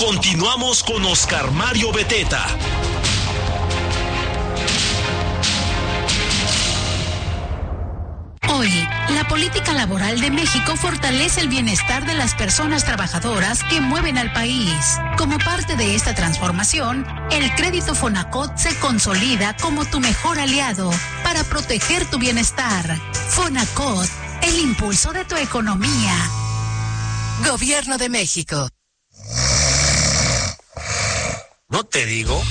Continuamos con Oscar Mario Beteta. Hoy, la política laboral de México fortalece el bienestar de las personas trabajadoras que mueven al país. Como parte de esta transformación, el crédito Fonacot se consolida como tu mejor aliado para proteger tu bienestar. Fonacot, el impulso de tu economía. Gobierno de México. ¿No te digo?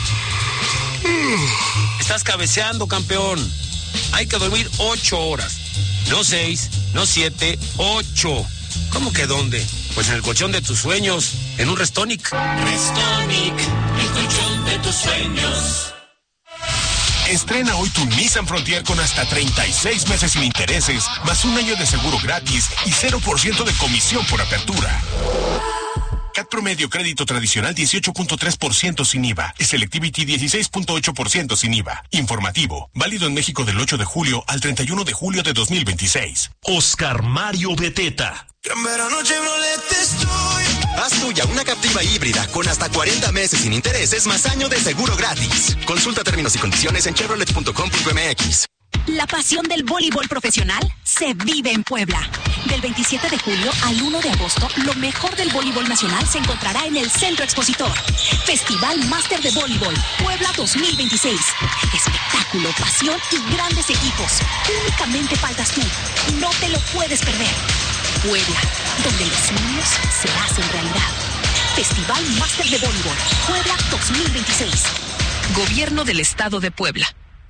Estás cabeceando, campeón. Hay que dormir 8 horas. No 6, no 7, 8. ¿Cómo que dónde? Pues en el colchón de tus sueños, en un Restonic. Restonic, el colchón de tus sueños. Estrena hoy tu Nissan Frontier con hasta 36 meses sin intereses, más un año de seguro gratis y 0% de comisión por apertura. CAT promedio crédito tradicional 18.3% sin IVA. Selectivity 16.8% sin IVA. Informativo. Válido en México del 8 de julio al 31 de julio de 2026. Oscar Mario Beteta. En verano Chevrolet estoy. Haz tuya una Captiva híbrida con hasta 40 meses sin intereses más año de seguro gratis. Consulta términos y condiciones en chevrolet.com.mx. La pasión del voleibol profesional se vive en Puebla. Del 27 de julio al 1 de agosto, lo mejor del voleibol nacional se encontrará en el Centro Expositor. Festival Máster de Voleibol Puebla 2026. Espectáculo, pasión y grandes equipos. Únicamente faltas tú. No te lo puedes perder. Puebla, donde los sueños se hacen realidad. Festival Máster de Voleibol Puebla 2026. Gobierno del Estado de Puebla.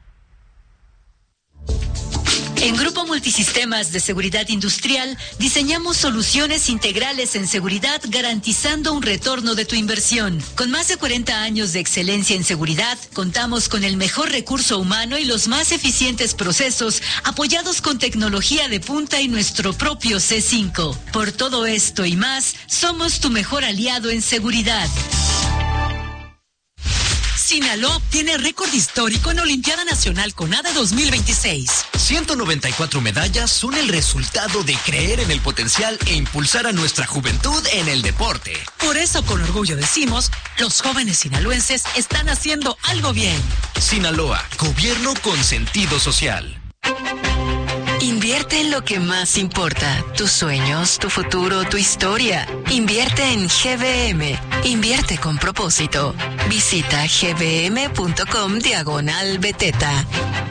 En Grupo Multisistemas de Seguridad Industrial, diseñamos soluciones integrales en seguridad garantizando un retorno de tu inversión. Con más de 40 años de excelencia en seguridad, contamos con el mejor recurso humano y los más eficientes procesos, apoyados con tecnología de punta y nuestro propio C5. Por todo esto y más, somos tu mejor aliado en seguridad. Sinaloa obtiene récord histórico en Olimpiada Nacional CONADE 2026. 194 medallas son el resultado de creer en el potencial e impulsar a nuestra juventud en el deporte. Por eso, con orgullo decimos, los jóvenes sinaloenses están haciendo algo bien. Sinaloa, gobierno con sentido social. Invierte en lo que más importa, tus sueños, tu futuro, tu historia. Invierte en GBM. Invierte con propósito. Visita gbm.com/Beteta.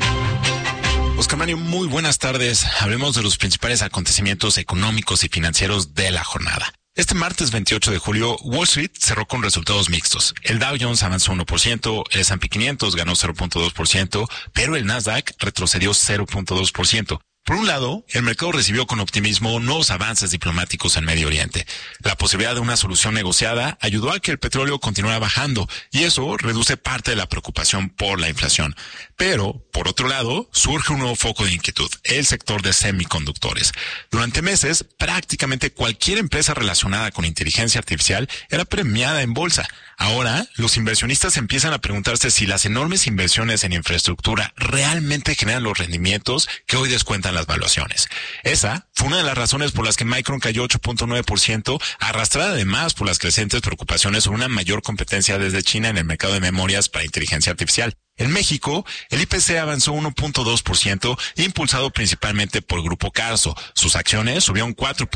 Oscar Mario, muy buenas tardes. Hablemos de los principales acontecimientos económicos y financieros de la jornada. Este martes 28 de julio, Wall Street cerró con resultados mixtos. El Dow Jones avanzó 1%, el S&P 500 ganó 0.2%, pero el Nasdaq retrocedió 0.2%. Por un lado, el mercado recibió con optimismo nuevos avances diplomáticos en Medio Oriente. La posibilidad de una solución negociada ayudó a que el petróleo continuara bajando y eso reduce parte de la preocupación por la inflación. Pero, por otro lado, surge un nuevo foco de inquietud, el sector de semiconductores. Durante meses, prácticamente cualquier empresa relacionada con inteligencia artificial era premiada en bolsa. Ahora, los inversionistas empiezan a preguntarse si las enormes inversiones en infraestructura realmente generan los rendimientos que hoy descuentan las valuaciones. Esa fue una de las razones por las que Micron cayó 8.9%, arrastrada además por las crecientes preocupaciones sobre una mayor competencia desde China en el mercado de memorias para inteligencia artificial. En México, el IPC avanzó 1.2%, impulsado principalmente por Grupo Carso. Sus acciones subieron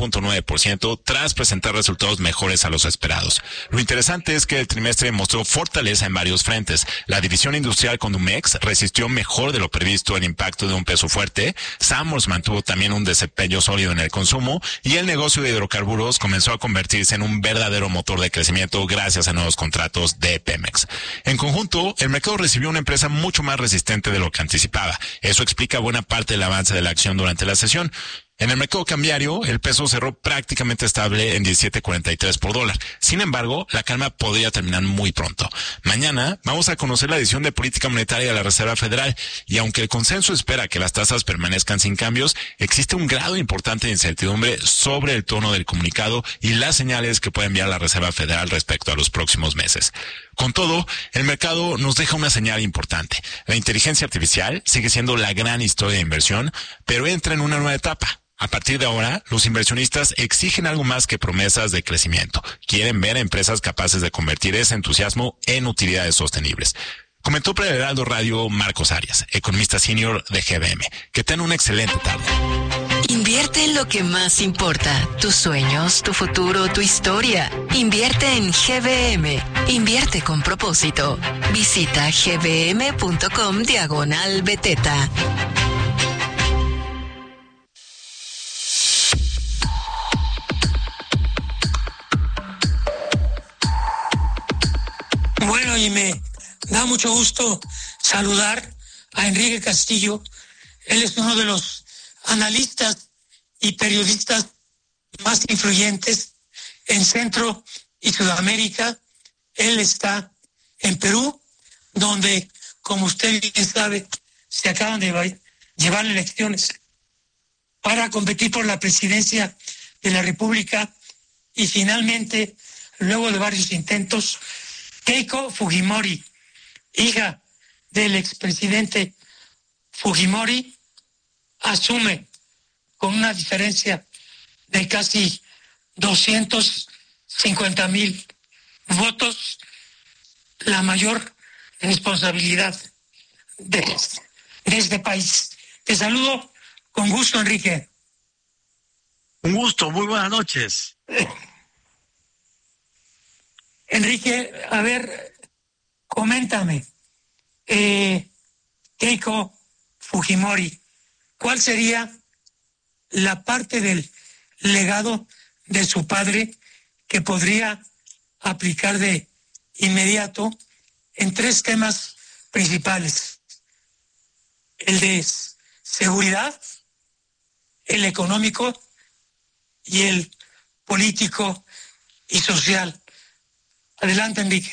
4.9% tras presentar resultados mejores a los esperados. Lo interesante es que el trimestre mostró fortaleza en varios frentes. La división industrial Condumex resistió mejor de lo previsto el impacto de un peso fuerte. Samos mantuvo también un desempeño sólido en el consumo y el negocio de hidrocarburos comenzó a convertirse en un verdadero motor de crecimiento gracias a nuevos contratos de Pemex. En conjunto, el mercado recibió una empresa mucho más resistente de lo que anticipaba. Eso explica buena parte del avance de la acción durante la sesión. En el mercado cambiario, el peso cerró prácticamente estable en 17.43 por dólar. Sin embargo, la calma podría terminar muy pronto. Mañana vamos a conocer la decisión de política monetaria de la Reserva Federal y aunque el consenso espera que las tasas permanezcan sin cambios, existe un grado importante de incertidumbre sobre el tono del comunicado y las señales que puede enviar la Reserva Federal respecto a los próximos meses. Con todo, el mercado nos deja una señal importante. La inteligencia artificial sigue siendo la gran historia de inversión, pero entra en una nueva etapa. A partir de ahora, los inversionistas exigen algo más que promesas de crecimiento. Quieren ver empresas capaces de convertir ese entusiasmo en utilidades sostenibles. Comentó para el Heraldo Radio Marcos Arias, economista senior de GBM. Que tengan una excelente tarde. Invierte en lo que más importa, tus sueños, tu futuro, tu historia. Invierte en GBM. Invierte con propósito. Visita gbm.com/Beteta. Bueno, y me da mucho gusto saludar a Enrique Castillo. Él es uno de los analistas y periodistas más influyentes en Centro y Sudamérica. Él está en Perú, donde, como usted bien sabe, se acaban de llevar elecciones para competir por la presidencia de la República y finalmente, luego de varios intentos, Keiko Fujimori, hija del expresidente Fujimori, asume con una diferencia de casi 250,000 votos la mayor responsabilidad de este país. Te saludo con gusto, Enrique. Un gusto, muy buenas noches. Enrique, a ver, coméntame, Keiko Fujimori, ¿cuál sería la parte del legado de su padre que podría aplicar de inmediato en tres temas principales? El de seguridad, el económico y el político y social. Adelante, Enrique.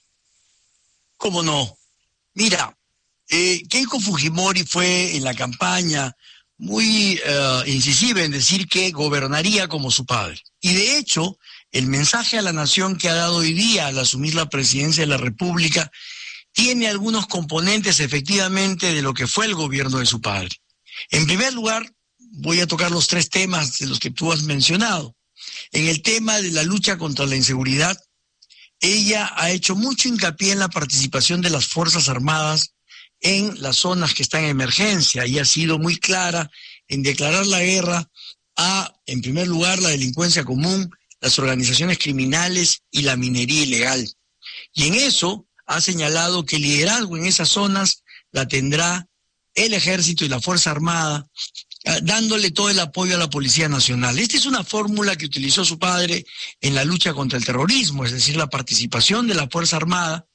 ¿Cómo no? Mira, Keiko Fujimori fue en la campaña muy incisiva en decir que gobernaría como su padre. Y de hecho, el mensaje a la nación que ha dado hoy día al asumir la presidencia de la República tiene algunos componentes efectivamente de lo que fue el gobierno de su padre. En primer lugar, voy a tocar los tres temas de los que tú has mencionado. En el tema de la lucha contra la inseguridad, ella ha hecho mucho hincapié en la participación de las Fuerzas Armadas en las zonas que están en emergencia y ha sido muy clara en declarar la guerra a, en primer lugar, la delincuencia común, las organizaciones criminales y la minería ilegal. Y en eso ha señalado que el liderazgo en esas zonas la tendrá el Ejército y la Fuerza Armada, dándole todo el apoyo a la Policía Nacional. Esta es una fórmula que utilizó su padre en la lucha contra el terrorismo, es decir, la participación de la Fuerza Armada.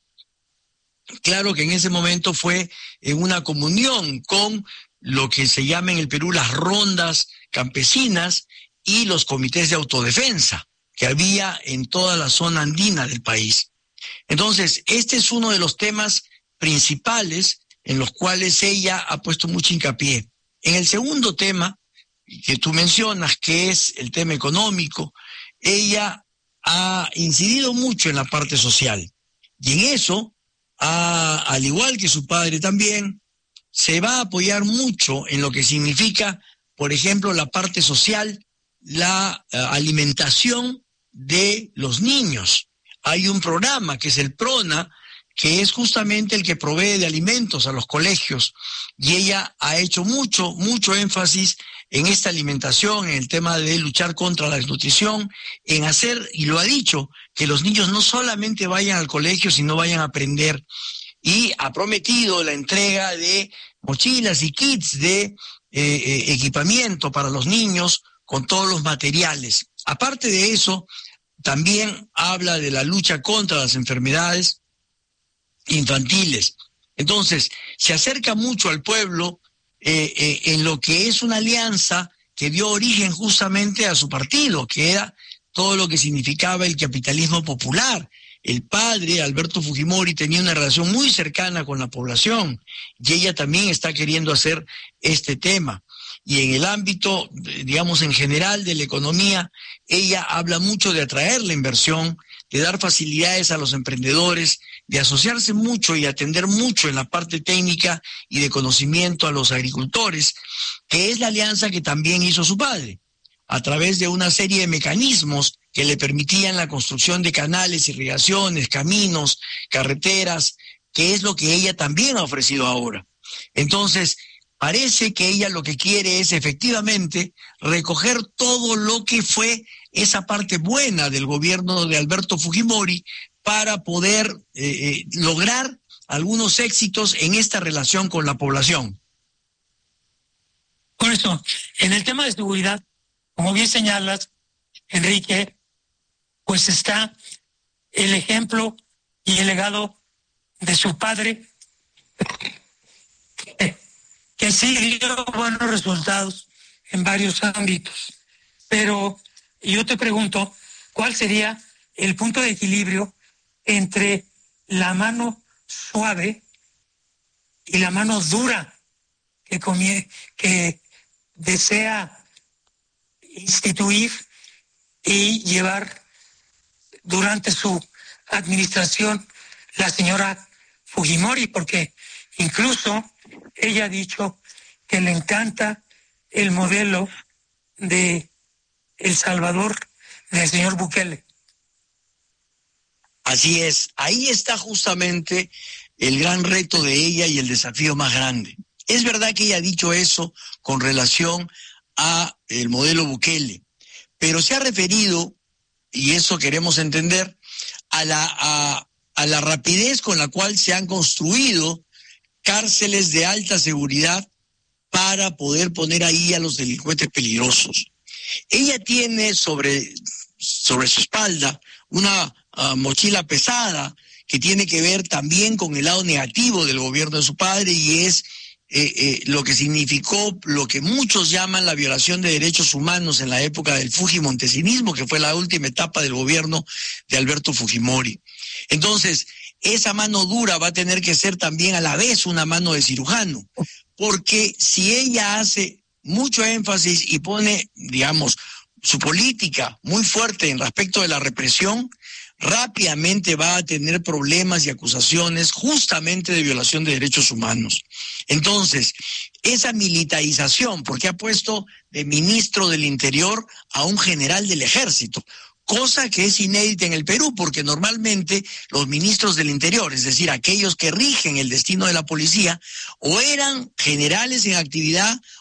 Claro que en ese momento fue en una comunión con lo que se llama en el Perú las rondas campesinas y los comités de autodefensa que había en toda la zona andina del país. Entonces, este es uno de los temas principales en los cuales ella ha puesto mucho hincapié. En el segundo tema que tú mencionas, que es el tema económico, ella ha incidido mucho en la parte social. Y en eso, al igual que su padre también, se va a apoyar mucho en lo que significa, por ejemplo, la parte social, la alimentación de los niños. Hay un programa que es el PRONA, que es justamente el que provee de alimentos a los colegios, y ella ha hecho mucho énfasis en esta alimentación, en el tema de luchar contra la desnutrición, en hacer, y lo ha dicho, que los niños no solamente vayan al colegio, sino vayan a aprender, y ha prometido la entrega de mochilas y kits de equipamiento para los niños con todos los materiales. Aparte de eso, también habla de la lucha contra las enfermedades infantiles. Entonces, se acerca mucho al pueblo en lo que es una alianza que dio origen justamente a su partido, que era todo lo que significaba el capitalismo popular. El padre, Alberto Fujimori, tenía una relación muy cercana con la población y ella también está queriendo hacer este tema. y en el ámbito, digamos, en general de la economía, ella habla mucho de atraer la inversión, de dar facilidades a los emprendedores, de asociarse mucho y atender mucho en la parte técnica y de conocimiento a los agricultores, que es la alianza que también hizo su padre, a través de una serie de mecanismos que le permitían la construcción de canales, irrigaciones, caminos, carreteras, que es lo que ella también ha ofrecido ahora. Entonces, parece que ella lo que quiere es efectivamente recoger todo lo que fue esa parte buena del gobierno de Alberto Fujimori para poder lograr algunos éxitos en esta relación con la población. Por eso, en el tema de seguridad, como bien señalas, Enrique, pues está el ejemplo y el legado de su padre, que sí dio buenos resultados en varios ámbitos. Pero yo te pregunto, ¿cuál sería el punto de equilibrio entre la mano suave y la mano dura que desea instituir y llevar durante su administración la señora Fujimori? Porque incluso ella ha dicho que le encanta el modelo de El Salvador del señor Bukele. Así es, ahí está justamente el gran reto de ella y el desafío más grande. Es verdad que ella ha dicho eso con relación a el modelo Bukele, pero se ha referido, y eso queremos entender, a la rapidez con la cual se han construido cárceles de alta seguridad para poder poner ahí a los delincuentes peligrosos. Ella tiene sobre su espalda una mochila pesada que tiene que ver también con el lado negativo del gobierno de su padre, y es lo que significó lo que muchos llaman la violación de derechos humanos en la época del fujimontesinismo, que fue la última etapa del gobierno de Alberto Fujimori. Entonces, esa mano dura va a tener que ser también a la vez una mano de cirujano, porque si ella hace mucho énfasis y pone, digamos, su política muy fuerte en respecto de la represión, rápidamente va a tener problemas y acusaciones justamente de violación de derechos humanos. Entonces, esa militarización, porque ha puesto de ministro del Interior a un general del Ejército, cosa que es inédita en el Perú, porque normalmente los ministros del Interior, es decir, aquellos que rigen el destino de la policía, o eran generales en actividad